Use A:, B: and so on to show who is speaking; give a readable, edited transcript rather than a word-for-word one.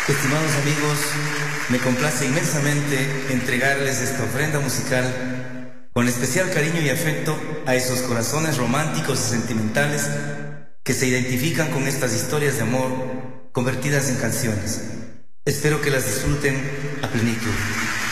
A: Estimados amigos, me complace inmensamente entregarles esta ofrenda musical con especial cariño y afecto a esos corazones románticos y sentimentales que se identifican con estas historias de amor convertidas en canciones. Espero que las disfruten a plenitud.